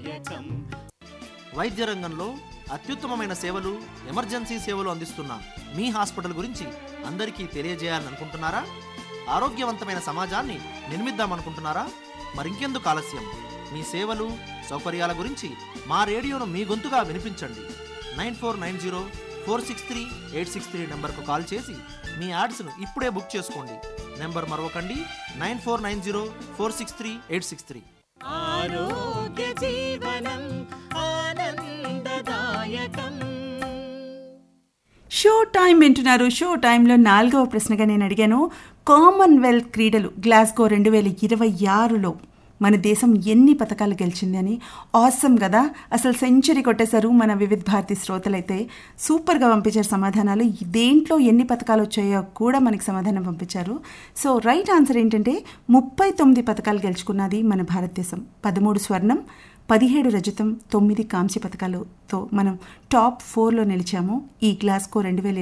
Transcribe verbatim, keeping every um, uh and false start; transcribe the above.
వైద్య రంగంలో అత్యుత్తమమైన సేవలు, ఎమర్జెన్సీ సేవలు అందిస్తున్న మీ హాస్పిటల్ గురించి అందరికీ తెలియజేయాలని అనుకుంటున్నారా? ఆరోగ్యవంతమైన సమాజాన్ని నిర్మిద్దామనుకుంటున్నారా? మరింకెందుకు ఆలస్యం? మీ సేవలు, సౌకర్యాల గురించి మా రేడియోను మీ గొంతుగా వినిపించండి. Nine four nine zero four six three eight six three నెంబర్కు కాల్ చేసి మీ యాడ్స్ను ఇప్పుడే బుక్ చేసుకోండి. Number మరొకండి, nine four nine zero four six three eight six three. ఆరోగ్య జీవనం ఆనందదాయకం. షో టైం వింటున్నారు. షో టైంలో నాలుగవ ప్రశ్నగా నేను అడిగాను, కామన్వెల్త్ క్రీడలు గ్లాస్గో రెండు వేల ఇరవై ఆరులో మన దేశం ఎన్ని పథకాలు గెలిచింది అని. ఆసమ్ కదా, అసలు సెంచరీ కొట్టేశారు మన వివిధ భారతి శ్రోతలైతే. సూపర్గా పంపించారు సమాధానాలు. దేంట్లో ఎన్ని పథకాలు వచ్చాయో కూడా మనకి సమాధానం పంపించారు. సో రైట్ ఆన్సర్ ఏంటంటే ముప్పై తొమ్మిది పథకాలు గెలుచుకున్నది మన భారతదేశం. పదమూడు స్వర్ణం, పదిహేడు రజతం, తొమ్మిది కాంస్య పథకాలతో మనం టాప్ ఫోర్లో నిలిచాము ఈ గ్లాస్గో రెండు వేల